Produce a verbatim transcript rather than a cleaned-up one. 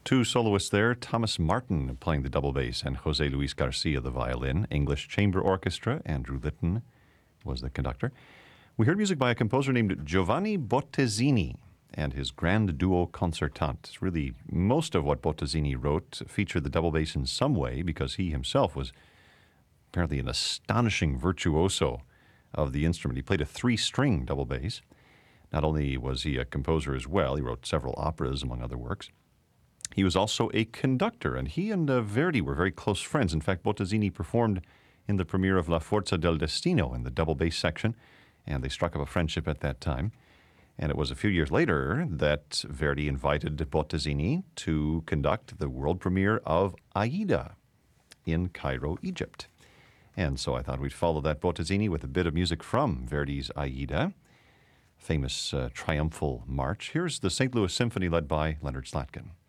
Two soloists there, Thomas Martin playing the double bass and Jose Luis Garcia the violin. English Chamber Orchestra, Andrew Litton was the conductor. We heard music by a composer named Giovanni Bottesini and his Grand Duo Concertante. Really, most of what Bottesini wrote featured the double bass in some way because he himself was apparently an astonishing virtuoso of the instrument. He played a three-string double bass. Not only was he a composer as well, he wrote several operas, among other works. He was also a conductor, and he and uh, Verdi were very close friends. In fact, Bottesini performed in the premiere of La Forza del Destino in the double bass section, and they struck up a friendship at that time. And it was a few years later that Verdi invited Bottesini to conduct the world premiere of Aida in Cairo, Egypt. And so I thought we'd follow that Bottesini with a bit of music from Verdi's Aida, famous uh, triumphal march. Here's the Saint Louis Symphony led by Leonard Slatkin.